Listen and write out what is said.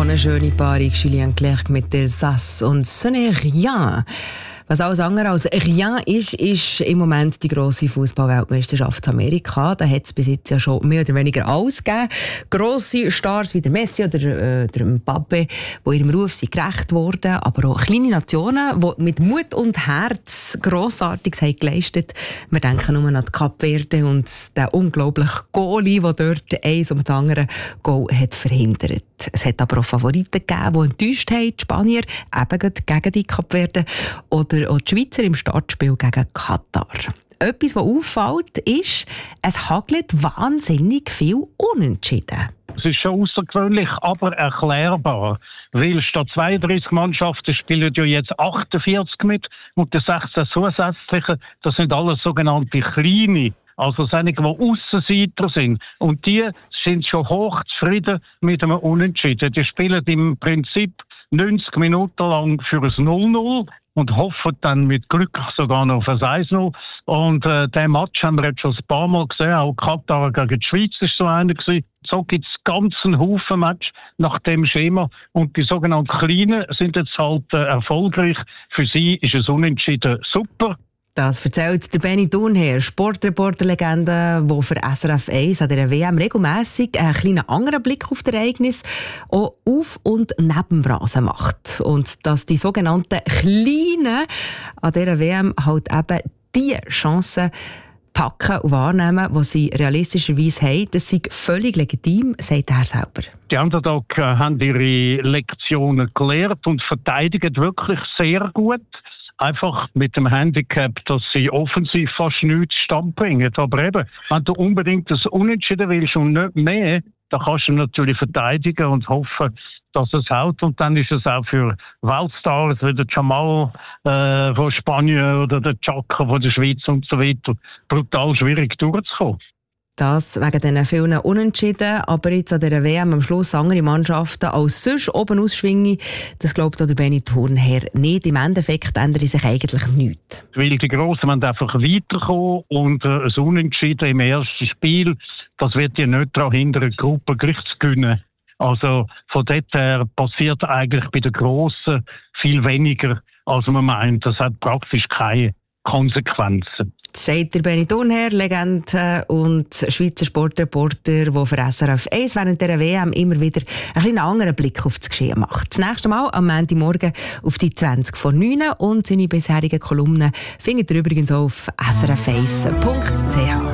eine schöne Paarung, Julien Clerc mit der Sass und «Ce n'est rien». Was alles andere als rien ist im Moment die grosse Fußball-Weltmeisterschaft Amerika. Da hat es bis jetzt ja schon mehr oder weniger alles gegeben. Grosse Stars wie der Messi oder der Mbappé, die ihrem Ruf sind gerecht wurden, aber auch kleine Nationen, die mit Mut und Herz Grossartiges haben geleistet. Wir denken nur an die Kapverde und den unglaublichen Goalie, der dort eins um das andere Goal hat verhindert. Es hat aber auch Favoriten gegeben, die enttäuscht haben, die Spanier eben gegen die Kapverde oder auch die Schweizer im Startspiel gegen Katar. Etwas, was auffällt, ist, es hagelt wahnsinnig viel Unentschieden. Es ist schon außergewöhnlich, aber erklärbar. Weil statt 32 Mannschaften spielen ja jetzt 48 mit und die 16 zusätzlichen, das sind alles sogenannte kleine. Also einige, die Aussenseiter sind. Und die sind schon hoch zufrieden mit einem Unentschieden. Die spielen im Prinzip 90 Minuten lang für ein 0-0 und hoffen dann mit Glück sogar noch auf ein 1-0. Und den Match haben wir jetzt schon ein paar Mal gesehen. Auch Katar gegen die Schweiz ist so einer gewesen. So gibt es ganzen Haufen Match nach dem Schema. Und die sogenannten Kleinen sind jetzt halt erfolgreich. Für sie ist es Unentschieden super. Das erzählt der Benny Thurnherr, Sportreporter-Legende, der für SRF 1 an der WM regelmässig einen kleinen anderen Blick auf das Ereignis auch auf- und neben dem Rasen macht. Und dass die sogenannten Kleinen an dieser WM halt eben die Chancen packen und wahrnehmen, die sie realistischerweise haben, das sei völlig legitim, sagt er selber. Die Underdog haben ihre Lektionen gelernt und verteidigen wirklich sehr gut. Einfach mit dem Handicap, dass sie offensiv fast nichts stand bringen. Aber eben, wenn du unbedingt das Unentschieden willst und nicht mehr, dann kannst du natürlich verteidigen und hoffen, dass es hält. Und dann ist es auch für Weltstars wie der Jamal von Spanien oder der Chaka von der Schweiz und so weiter brutal schwierig durchzukommen. Das wegen diesen vielen Unentschieden, aber jetzt an dieser WM am Schluss andere Mannschaften als sonst oben ausschwingen, das glaubt auch der Benny Thurnherr nicht. Im Endeffekt ändert sich eigentlich nichts. Weil die Grossen wollen einfach weiterkommen und ein Unentschieden im ersten Spiel, das wird ja nicht daran hindern, die Gruppe gleich zu gewinnen. Also von dort her passiert eigentlich bei den Grossen viel weniger, als man meint. Das hat praktisch keine Konsequenzen. Sagt der Benny Thurnherr, Legende und Schweizer Sportreporter, der für SRF 1 während der WM immer wieder einen anderen Blick auf das Geschehen macht. Das nächste Mal am Montagmorgen auf die 20 vor 9 und seine bisherigen Kolumnen findet ihr übrigens auf srf1.ch.